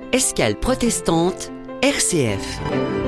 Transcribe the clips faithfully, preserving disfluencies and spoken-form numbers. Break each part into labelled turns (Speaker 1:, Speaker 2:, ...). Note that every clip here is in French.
Speaker 1: Escale protestante, R C F.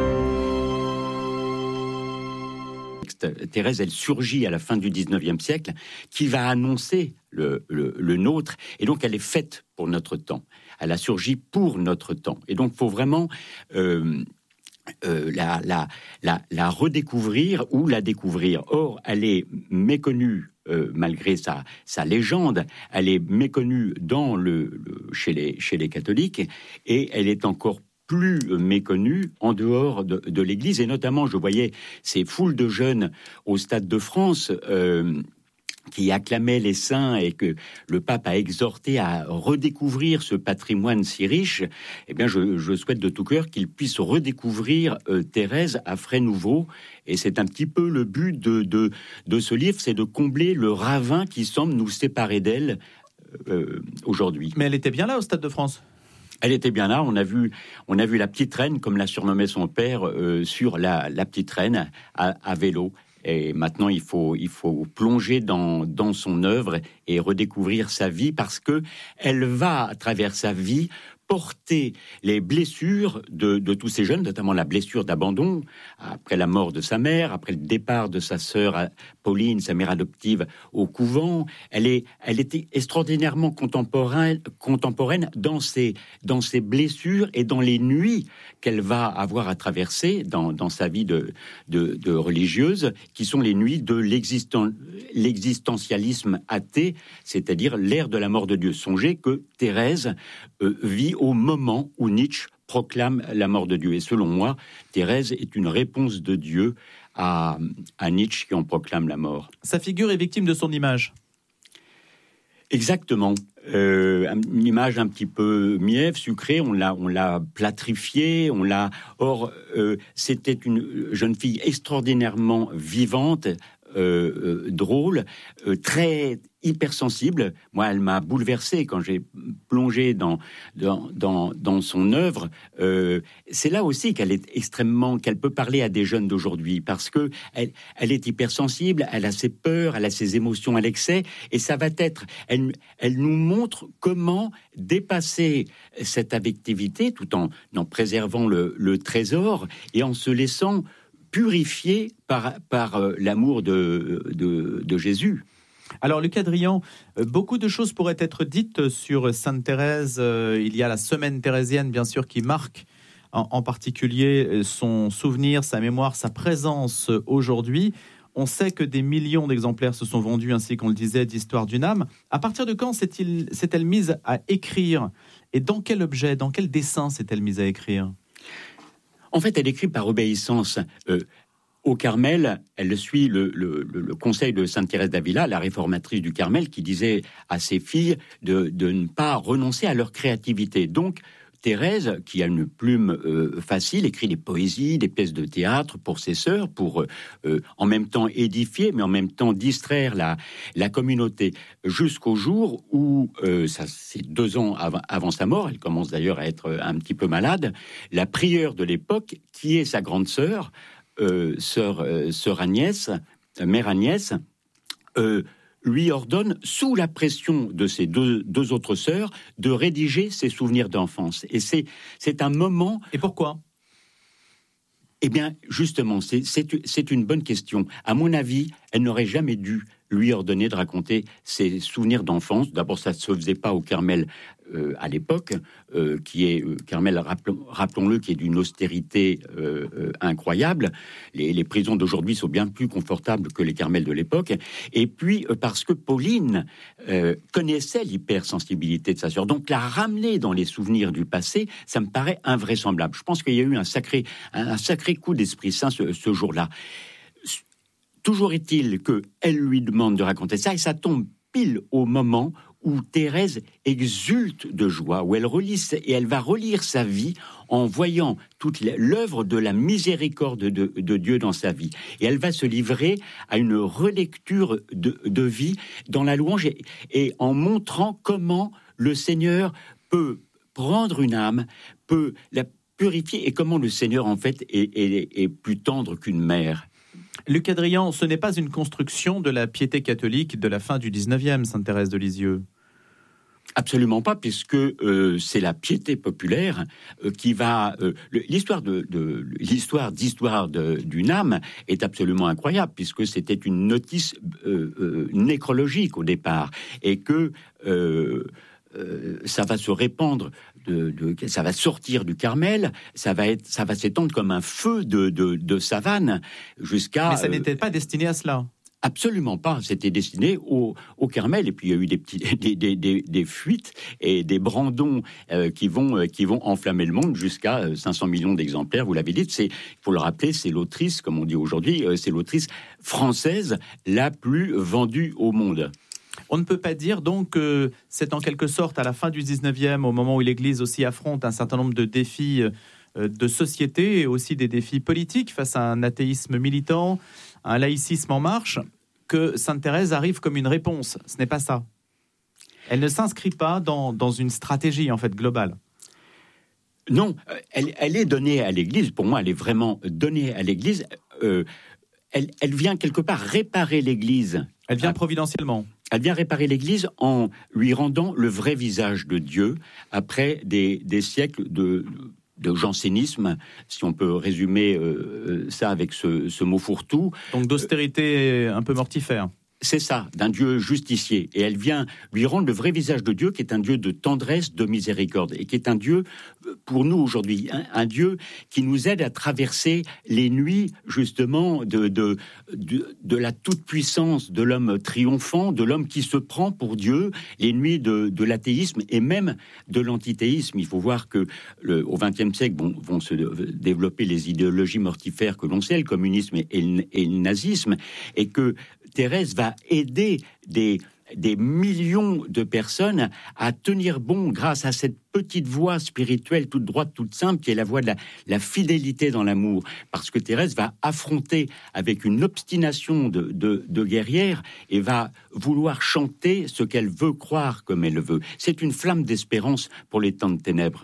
Speaker 2: Thérèse, elle surgit à la fin du dix-neuvième siècle, qui va annoncer le, le, le nôtre, et donc elle est faite pour notre temps. Elle a surgi pour notre temps. Et donc, il faut vraiment euh, euh, la, la, la, la redécouvrir ou la découvrir. Or, elle est méconnue, euh, malgré sa, sa légende, elle est méconnue dans le, le, chez, les, chez les catholiques, et elle est encore plus méconnue en dehors de, de l'Église. Et notamment, je voyais ces foules de jeunes au Stade de France euh, qui acclamaient les saints et que le pape a exhorté à redécouvrir ce patrimoine si riche. Eh bien, je, je souhaite de tout cœur qu'ils puissent redécouvrir euh, Thérèse à frais nouveaux. Et c'est un petit peu le but de, de, de ce livre, c'est de combler le ravin qui semble nous séparer d'elle euh, aujourd'hui.
Speaker 3: Mais elle était bien là au Stade de France ?
Speaker 2: Elle était bien là, on a vu, on a vu la petite reine, comme l'a surnommé son père, euh, sur la, la petite reine à, à vélo. Et maintenant, il faut, il faut plonger dans, dans son œuvre et redécouvrir sa vie, parce que elle va, à travers sa vie, porter les blessures de, de tous ces jeunes, notamment la blessure d'abandon, après la mort de sa mère, après le départ de sa sœur Pauline, sa mère adoptive, au couvent. Elle est, elle était extraordinairement contemporaine, contemporaine dans ses, dans ses blessures et dans les nuits qu'elle va avoir à traverser dans, dans sa vie de, de, de religieuse, qui sont les nuits de l'existen, l'existentialisme athée, c'est-à-dire l'ère de la mort de Dieu. Songez que Thérèse euh, vit au moment où Nietzsche proclame la mort de Dieu. Et selon moi, Thérèse est une réponse de Dieu à, à Nietzsche qui en proclame la mort.
Speaker 3: Sa figure est victime de son image.
Speaker 2: Exactement. Euh, une image un petit peu mièvre, sucrée, on l'a, on l'a plâtrifiée, on l'a... Or, euh, c'était une jeune fille extraordinairement vivante, euh, euh, drôle, euh, très hypersensible. Moi, elle m'a bouleversé quand j'ai plongé dans, dans, dans, dans son œuvre. Euh, c'est là aussi qu'elle est extrêmement, qu'elle peut parler à des jeunes d'aujourd'hui, parce que elle, elle est hypersensible, elle a ses peurs, elle a ses émotions à l'excès, et ça va être, elle, elle nous montre comment dépasser cette affectivité tout en, en préservant le, le trésor et en se laissant purifier par, par euh, l'amour de, de, de Jésus.
Speaker 3: Alors, Lucas Drian, beaucoup de choses pourraient être dites sur Sainte Thérèse. Il y a la semaine thérésienne, bien sûr, qui marque en, en particulier son souvenir, sa mémoire, sa présence aujourd'hui. On sait que des millions d'exemplaires se sont vendus, ainsi qu'on le disait, d'Histoire d'une âme. À partir de quand s'est-il, s'est-elle mise à écrire ? Et dans quel objet, dans quel dessin s'est-elle mise à écrire ?
Speaker 2: En fait, elle écrit par obéissance. Euh, Au Carmel, elle suit le, le, le conseil de Sainte Thérèse d'Avila, la réformatrice du Carmel, qui disait à ses filles de, de ne pas renoncer à leur créativité. Donc, Thérèse, qui a une plume euh, facile, écrit des poésies, des pièces de théâtre pour ses sœurs, pour euh, en même temps édifier, mais en même temps distraire la, la communauté, jusqu'au jour où, euh, ça, c'est deux ans avant, avant sa mort, elle commence d'ailleurs à être un petit peu malade, la prieure de l'époque, qui est sa grande sœur, Euh, sœur, euh, sœur Agnès, euh, mère Agnès, euh, lui ordonne, sous la pression de ses deux, deux autres sœurs, de rédiger ses souvenirs d'enfance. Et c'est, c'est un moment...
Speaker 3: Et pourquoi ?
Speaker 2: Eh bien, justement, c'est, c'est, c'est une bonne question. À mon avis, elle n'aurait jamais dû lui ordonner de raconter ses souvenirs d'enfance. D'abord, ça ne se faisait pas au Carmel euh, à l'époque, euh, qui est euh, Carmel, rappelons, rappelons-le, qui est d'une austérité euh, euh, incroyable. Les, les prisons d'aujourd'hui sont bien plus confortables que les Carmels de l'époque. Et puis, euh, parce que Pauline euh, connaissait l'hypersensibilité de sa sœur. Donc, la ramener dans les souvenirs du passé, ça me paraît invraisemblable. Je pense qu'il y a eu un sacré, un, un sacré coup d'Esprit Saint ce, ce jour-là. Toujours est-il qu'elle lui demande de raconter ça, et ça tombe pile au moment où Thérèse exulte de joie, où elle relit, et elle va relire sa vie en voyant toute l'œuvre de la miséricorde de, de Dieu dans sa vie. Et elle va se livrer à une relecture de, de vie dans la louange, et, et en montrant comment le Seigneur peut prendre une âme, peut la purifier, et comment le Seigneur, en fait, est, est, est plus tendre qu'une mère.
Speaker 3: Lucas Drian, ce n'est pas une construction de la piété catholique de la fin du dix-neuvième, Sainte Thérèse de Lisieux.
Speaker 2: Absolument pas, puisque euh, c'est la piété populaire euh, qui va... Euh, le, l'histoire, de, de, l'histoire d'histoire de, d'une âme est absolument incroyable, puisque c'était une notice euh, euh, nécrologique au départ, et que euh, euh, ça va se répandre, de, de, ça va sortir du Carmel, ça va, être, ça va s'étendre comme un feu de, de, de savane jusqu'à...
Speaker 3: Mais ça
Speaker 2: euh,
Speaker 3: n'était pas destiné à cela.
Speaker 2: Absolument pas. C'était destiné au, au Carmel. Et puis il y a eu des petits, des, des, des, des fuites et des brandons euh, qui vont, euh, qui vont enflammer le monde jusqu'à euh, cinq cents millions d'exemplaires. Vous l'avez dit. C'est, il faut le rappeler, c'est l'autrice, comme on dit aujourd'hui, euh, c'est l'autrice française la plus vendue au monde.
Speaker 3: On ne peut pas dire donc que c'est en quelque sorte à la fin du dix-neuvième, au moment où l'Église aussi affronte un certain nombre de défis euh, de société et aussi des défis politiques face à un athéisme militant, un laïcisme en marche, que Sainte Thérèse arrive comme une réponse. Ce n'est pas ça. Elle ne s'inscrit pas dans, dans une stratégie en fait globale.
Speaker 2: Non, elle, elle est donnée à l'Église. Pour moi, elle est vraiment donnée à l'Église. Euh, elle, elle vient quelque part réparer l'Église.
Speaker 3: Elle vient providentiellement.
Speaker 2: Elle vient réparer l'Église en lui rendant le vrai visage de Dieu après des, des siècles de... de jansénisme, si on peut résumer euh, ça avec ce, ce mot fourre-tout.
Speaker 3: Donc d'austérité un peu mortifère.
Speaker 2: C'est ça, d'un Dieu justicier. Et elle vient lui rendre le vrai visage de Dieu, qui est un Dieu de tendresse, de miséricorde, et qui est un Dieu, pour nous aujourd'hui, un, un Dieu qui nous aide à traverser les nuits, justement, de, de, de, de la toute-puissance de l'homme triomphant, de l'homme qui se prend pour Dieu, les nuits de, de l'athéisme et même de l'antithéisme. Il faut voir que le, au vingtième siècle bon, vont se développer les idéologies mortifères que l'on sait, le communisme et le, et le nazisme, et que Thérèse va aider des, des millions de personnes à tenir bon grâce à cette petite voie spirituelle toute droite, toute simple, qui est la voie de la, la fidélité dans l'amour. Parce que Thérèse va affronter avec une obstination de, de, de guerrière et va vouloir chanter ce qu'elle veut croire comme elle le veut. C'est une flamme d'espérance pour les temps de ténèbres.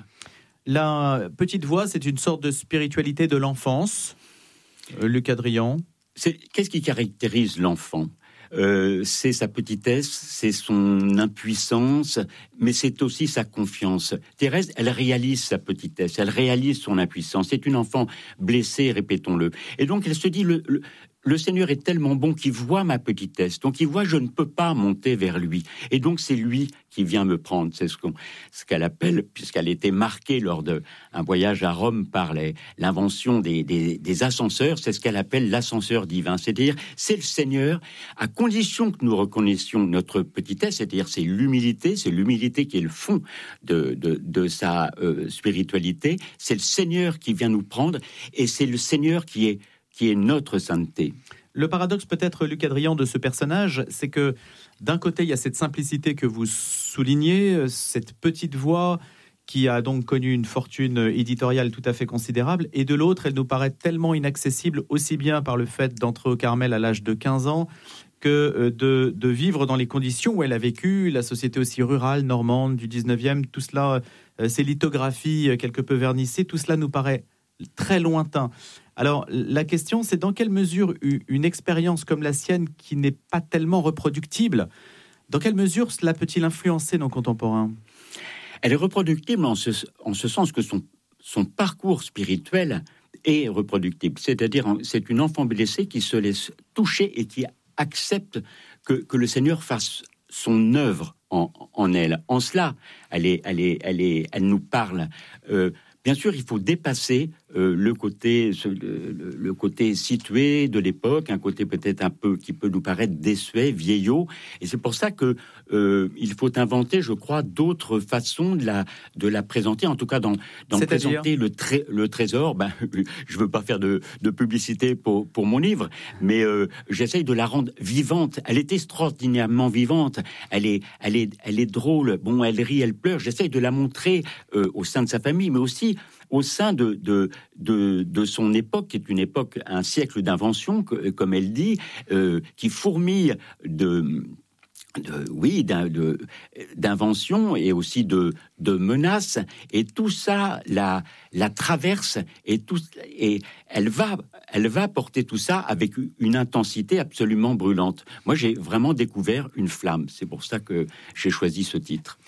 Speaker 3: La petite voie, c'est une sorte de spiritualité de l'enfance. Euh, Luc Hadrian.
Speaker 2: C'est, qu'est-ce qui caractérise l'enfant ? Euh, c'est sa petitesse, c'est son impuissance, mais c'est aussi sa confiance. Thérèse, elle réalise sa petitesse, elle réalise son impuissance. C'est une enfant blessée, répétons-le. Et donc, elle se dit, le, le, le Seigneur est tellement bon qu'il voit ma petitesse. Donc, il voit, je ne peux pas monter vers lui. Et donc, c'est lui qui vient me prendre. C'est ce, qu'on, ce qu'elle appelle, puisqu'elle était marquée lors d'un voyage à Rome par les, l'invention des, des, des ascenseurs, c'est ce qu'elle appelle l'ascenseur divin. C'est-à-dire, c'est le Seigneur, à condition que nous reconnaissions notre petitesse, c'est-à-dire c'est l'humilité, c'est l'humilité qui est le fond de, de, de sa euh, spiritualité. C'est le Seigneur qui vient nous prendre et c'est le Seigneur qui est, qui est notre sainteté.
Speaker 3: Le paradoxe peut-être, Luc Hadrian, de ce personnage, c'est que d'un côté, il y a cette simplicité que vous soulignez, cette petite voix qui a donc connu une fortune éditoriale tout à fait considérable, et de l'autre, elle nous paraît tellement inaccessible, aussi bien par le fait d'entrer au Carmel à l'âge de quinze ans, que de, de vivre dans les conditions où elle a vécu, la société aussi rurale, normande, du dix-neuvième, tout cela, ces lithographies quelque peu vernissées, tout cela nous paraît très lointain. Alors, la question, c'est dans quelle mesure une expérience comme la sienne, qui n'est pas tellement reproductible, dans quelle mesure cela peut-il influencer nos contemporains ?
Speaker 2: Elle est reproductible en ce, en ce sens que son, son parcours spirituel est reproductible. C'est-à-dire, c'est une enfant blessée qui se laisse toucher et qui accepte que, que le Seigneur fasse son œuvre en, en elle. En cela, elle, est, elle, est, elle, est, elle nous parle. Euh, bien sûr, il faut dépasser euh, le côté, ce, le, le côté situé de l'époque, un côté peut-être un peu qui peut nous paraître désuet, vieillot. Et c'est pour ça que euh, il faut inventer, je crois, d'autres façons de la de la présenter. En tout cas, dans, dans présenter le, tré, le trésor. Ben, je veux pas faire de, de publicité pour pour mon livre, mais euh, j'essaye de la rendre vivante. Elle est extraordinairement vivante. Elle est elle est elle est drôle. Bon, elle rit, elle pleure. J'essaye de la montrer euh, au sein de sa famille, mais aussi au sein de, de, de, de son époque, qui est une époque, un siècle d'invention, comme elle dit, euh, qui fourmille de... De, oui, d'un, de, d'invention et aussi de, de menaces, et tout ça la, la traverse, et, tout, et elle, va, elle va porter tout ça avec une intensité absolument brûlante. Moi, j'ai vraiment découvert une flamme, c'est pour ça que j'ai choisi ce titre.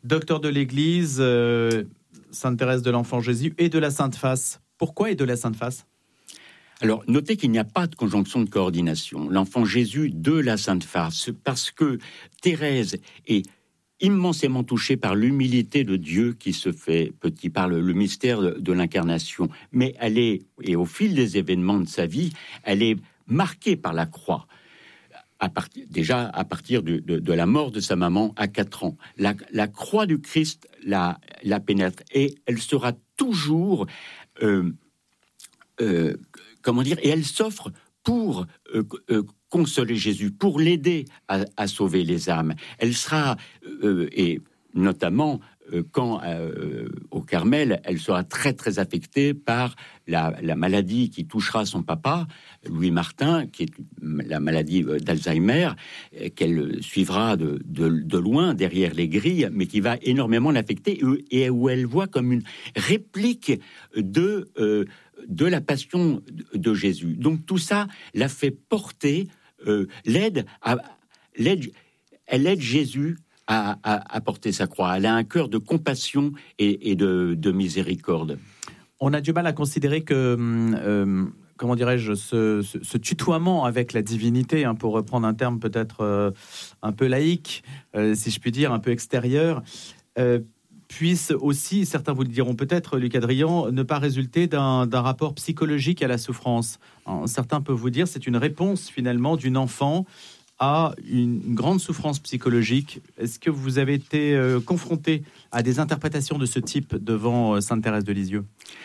Speaker 3: Docteur de l'Église, euh, Sainte Thérèse de l'Enfant Jésus et de la Sainte Face. Pourquoi et de la Sainte Face ?
Speaker 2: Alors, notez qu'il n'y a pas de conjonction de coordination. L'Enfant Jésus de la Sainte Face, parce que Thérèse est immensément touchée par l'humilité de Dieu qui se fait petit, par le, le mystère de, de l'incarnation. Mais elle est, et au fil des événements de sa vie, elle est marquée par la croix. À partir, déjà à partir de, de, de la mort de sa maman à quatre ans. La, la croix du Christ la, la pénètre et elle sera toujours... Euh, euh, comment dire, et elle s'offre pour euh, euh, consoler Jésus, pour l'aider à, à sauver les âmes. Elle sera, euh, et notamment euh, quand euh, au Carmel, elle sera très très affectée par la, la maladie qui touchera son papa, Louis Martin, qui est la maladie d'Alzheimer, qu'elle suivra de, de, de loin derrière les grilles, mais qui va énormément l'affecter et où elle voit comme une réplique de... Euh, de la passion de Jésus. Donc tout ça l'a fait porter, euh, l'aide à, l'aide, elle aide Jésus à, à, à porter sa croix. Elle a un cœur de compassion et, et de, de miséricorde.
Speaker 3: On a du mal à considérer que, euh, comment dirais-je, ce, ce, ce tutoiement avec la divinité, hein, pour reprendre un terme peut-être euh, un peu laïque, euh, si je puis dire, un peu extérieur, euh, puisse aussi, certains vous le diront peut-être, Luc Adrian, ne pas résulter d'un, d'un rapport psychologique à la souffrance. Alors, certains peuvent vous dire c'est une réponse finalement d'une enfant à une, une grande souffrance psychologique. Est-ce que vous avez été euh, confronté à des interprétations de ce type devant euh, Sainte Thérèse de Lisieux ?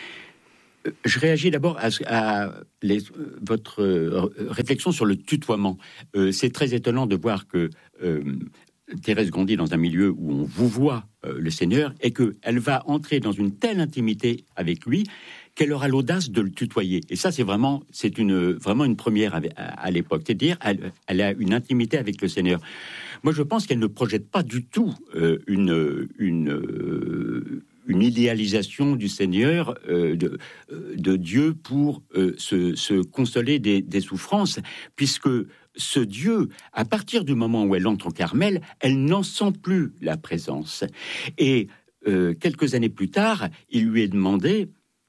Speaker 2: Je réagis d'abord à, à les, votre euh, réflexion sur le tutoiement. Euh, c'est très étonnant de voir que euh, Thérèse grandit dans un milieu où on vous voit euh, le Seigneur et qu'elle va entrer dans une telle intimité avec lui qu'elle aura l'audace de le tutoyer. Et ça, c'est vraiment, c'est une, vraiment une première à, à, à l'époque. C'est-à-dire, elle, elle a une intimité avec le Seigneur. Moi, je pense qu'elle ne projette pas du tout euh, une... une euh, une idéalisation du Seigneur, euh, de, de Dieu pour euh, se, se consoler des, des souffrances, puisque ce Dieu, à partir du moment où elle entre au Carmel, elle n'en sent plus la présence. Et euh, quelques années plus tard, il lui est demandé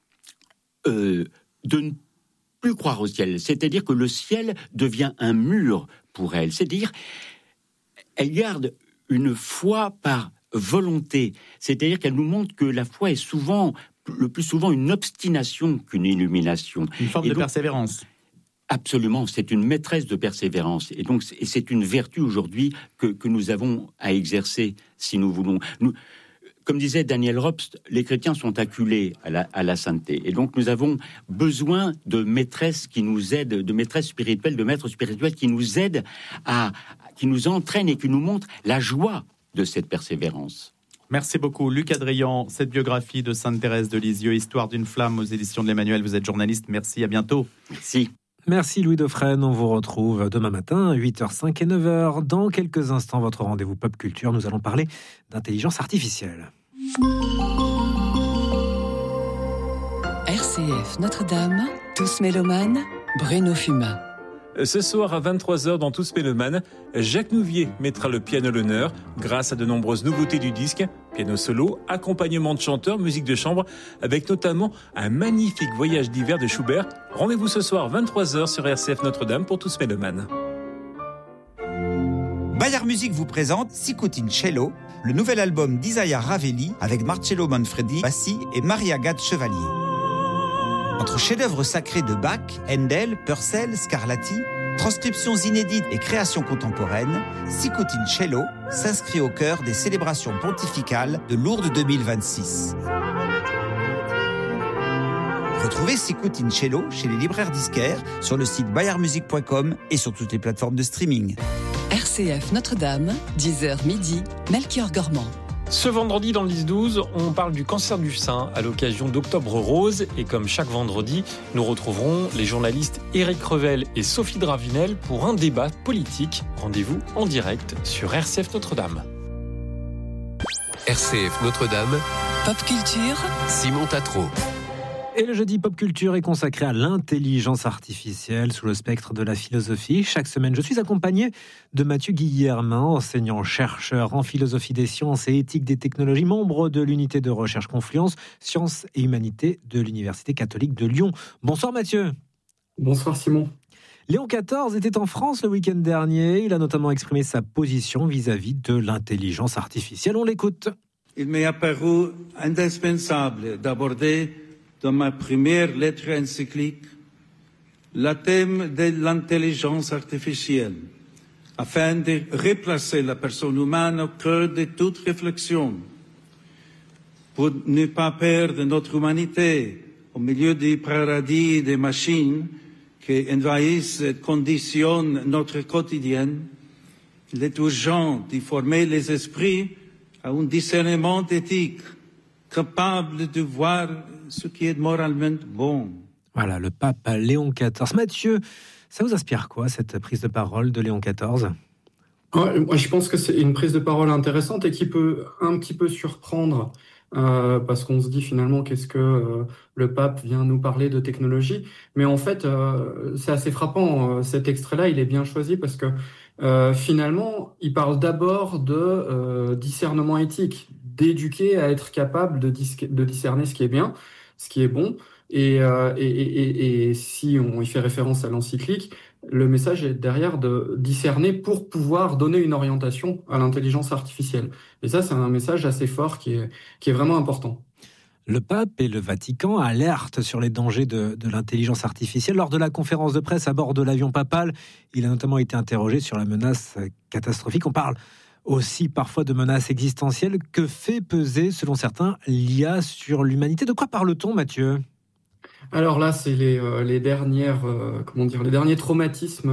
Speaker 2: euh, de ne plus croire au ciel, c'est-à-dire que le ciel devient un mur pour elle, c'est-à-dire elle garde une foi par volonté, c'est-à-dire qu'elle nous montre que la foi est souvent, le plus souvent, une obstination qu'une illumination.
Speaker 3: Une forme
Speaker 2: et
Speaker 3: de
Speaker 2: donc,
Speaker 3: persévérance.
Speaker 2: Absolument, c'est une maîtresse de persévérance. Et donc, c'est, c'est une vertu aujourd'hui que, que nous avons à exercer, si nous voulons. Nous, comme disait Daniel Robst, les chrétiens sont acculés à la, à la sainteté. Et donc, nous avons besoin de maîtresses qui nous aident, de maîtresses spirituelles, de maîtres spirituels qui nous aident, à, qui nous entraînent et qui nous montrent la joie de cette persévérance.
Speaker 3: Merci beaucoup, Luc Adrian. Cette biographie de Sainte Thérèse de Lisieux, Histoire d'une flamme aux éditions de l'Emmanuel. Vous êtes journaliste. Merci, à bientôt.
Speaker 2: Merci.
Speaker 4: Merci Louis Dauphren. On vous retrouve demain matin à huit heures cinq et neuf heures. Dans quelques instants, votre rendez-vous Pop Culture. Nous allons parler d'intelligence artificielle.
Speaker 1: R C F Notre-Dame, Tous Mélomanes, Bruno Fumin.
Speaker 5: Ce soir à vingt-trois heures dans Tous Mélomanes, Jacques Nouvier mettra le piano à l'honneur grâce à de nombreuses nouveautés du disque. Piano solo, accompagnement de chanteurs, musique de chambre, avec notamment un magnifique voyage d'hiver de Schubert. Rendez-vous ce soir vingt-trois heures sur R C F Notre-Dame pour Tous Mélomanes.
Speaker 6: Bayard Music vous présente Sicutin Cello, le nouvel album d'Isaiah Ravelli avec Marcello Manfredi, Bassi et Marie-Agathe Chevalier. Entre chefs-d'œuvre sacrés de Bach, Handel, Purcell, Scarlatti, transcriptions inédites et créations contemporaines, Sicutin Cello s'inscrit au cœur des célébrations pontificales de Lourdes deux mille vingt-six. Retrouvez Sicutin Cello chez les libraires disquaires, sur le site bayard music point com et sur toutes les plateformes de streaming.
Speaker 1: R C F Notre-Dame, dix heures midi, Melchior Gormand.
Speaker 7: Ce vendredi dans le dix douze, on parle du cancer du sein à l'occasion d'Octobre Rose. Et comme chaque vendredi, nous retrouverons les journalistes Éric Revel et Sophie Dravinel pour un débat politique. Rendez-vous en direct sur R C F Notre-Dame.
Speaker 8: R C F Notre-Dame,
Speaker 1: Pop Culture,
Speaker 8: Simon Tatro.
Speaker 4: Et le jeudi Pop Culture est consacré à l'intelligence artificielle sous le spectre de la philosophie. Chaque semaine, je suis accompagné de Mathieu Guillermin, enseignant-chercheur en philosophie des sciences et éthique des technologies, membre de l'unité de recherche Confluence, sciences et humanités de l'Université catholique de Lyon. Bonsoir Mathieu.
Speaker 8: Bonsoir Simon.
Speaker 4: Léon quatorze était en France le week-end dernier. Il a notamment exprimé sa position vis-à-vis de l'intelligence artificielle. On l'écoute.
Speaker 9: Il m'est apparu indispensable d'aborder dans ma première lettre encyclique le thème de l'intelligence artificielle, afin de replacer la personne humaine au cœur de toute réflexion, pour ne pas perdre notre humanité au milieu du paradis des machines qui envahissent et conditionnent notre quotidien. Il est urgent de former les esprits à un discernement éthique, capable de voir ce qui est moralement bon.
Speaker 4: Voilà, le pape Léon quatorze. Mathieu, ça vous inspire quoi, cette prise de parole de Léon quatorze ?
Speaker 8: Ouais, je pense que c'est une prise de parole intéressante et qui peut un petit peu surprendre, euh, parce qu'on se dit finalement qu'est-ce que euh, le pape vient nous parler de technologie. Mais en fait, euh, c'est assez frappant. Cet extrait-là, il est bien choisi parce que euh, finalement, il parle d'abord de euh, discernement éthique, d'éduquer à être capable de, dis- de discerner ce qui est bien, ce qui est bon. Et, euh, et, et, et si on y fait référence à l'encyclique, le message est derrière de discerner pour pouvoir donner une orientation à l'intelligence artificielle. Et ça, c'est un message assez fort qui est, qui est vraiment important.
Speaker 4: Le pape et le Vatican alertent sur les dangers de, de l'intelligence artificielle. Lors de la conférence de presse à bord de l'avion papal, il a notamment été interrogé sur la menace catastrophique. On parle aussi parfois de menaces existentielles. Que fait peser, selon certains, l'I A sur l'humanité ? De quoi parle-t-on, Mathieu ?
Speaker 8: Alors là, c'est les, euh, les dernières, euh, comment dire, les derniers traumatismes